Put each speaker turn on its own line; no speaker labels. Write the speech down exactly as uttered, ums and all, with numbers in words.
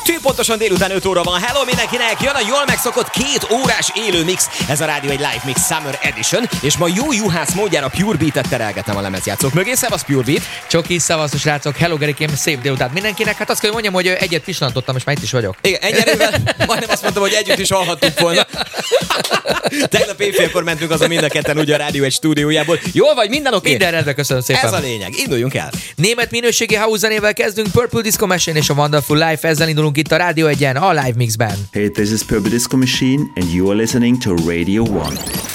Pontosan délután öt óra van. Hello mindenkinek! Jön a jól megszokott két órás élő mix. Ez a rádió egy Live Mix Summer Edition, és ma jó juhász módjára Pure Beat-et terelgetem a lemezjátszók mögé. Szevasz Pure Beat!
Csoki, szavazos srácok, hello Gerikém, szép délután mindenkinek. Hát azt kell, hogy mondjam, hogy egyet pislantottam, és már itt is vagyok.
Igen, egy erővel majdnem azt mondtam, hogy együtt is hallhattuk volna. Tegnap éjfélkor mentünk azon mind a ketten ugye a rádió egy stúdiójából. Jól vagy? Minden oké? Okay?
Minden rendben, köszönöm szépen.
Ez a lényeg. Induljunk el.
Német minőségi house zenével kezdünk, Purple Disco Machine és a Wonderful Life. Ezzel indulunk itt a Rádió egyen, a Live Mixben.
Hey, this is Purple Disco Machine and you are listening to Radio One.